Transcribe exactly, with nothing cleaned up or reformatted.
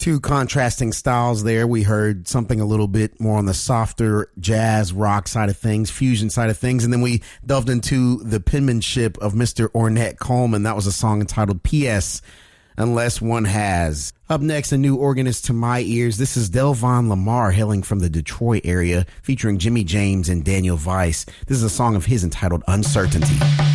Two contrasting styles there. We heard something a little bit more on the softer jazz rock side of things, fusion side of things, and then we delved into the penmanship of Mister Ornette Coleman. That was a song entitled P S Unless One Has. Up next, a new organist to my ears. This is Delvon Lamar, hailing from the Detroit area, featuring Jimmy James and Daniel Weiss. This is a song of his entitled Uncertainty.